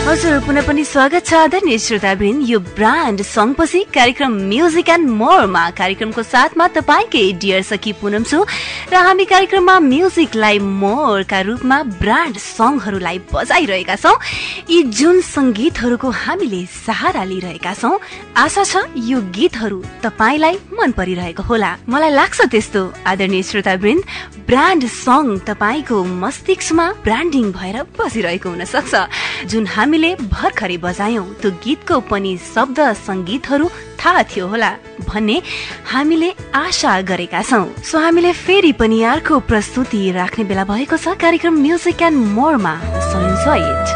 हजुर पुनः पनि स्वागत छ आदरणीय श्रोतावृन्द। यो ब्रान्ड सङपछि कार्यक्रम म्युजिक एन्ड मोरमा कार्यक्रमको साथमा तपाईकै डियर सखी पुनम छु र हामी कार्यक्रममा म्युजिकलाई मोरका रूपमा ब्रान्ड सङहरूलाई बजाइरहेका छौं। यी जुन संगीतहरूको हामीले सहारा लिइरहेका छौं, आशा छ यो गीतहरू तपाईलाई मन परिरहेको होला। मलाई लाग्छ त्यस्तो आदरणीय श्रोतावृन्द। ब्रान्ड सङ तपाईको मस्तिष्कमा ब्रान्डिङ भएर बसिरहेको हुन सक्छ। जुन हामीले भर्खरै बजायौं त्यो गीतको पनि शब्द संगीतहरू थाहा थियो होला भन्ने हामीले आशा गरेका छौं। सो हामीले फेरि पनि अर्को प्रस्तुति राख्ने बेला भएको छ कार्यक्रम music and मोरमा। So enjoy it.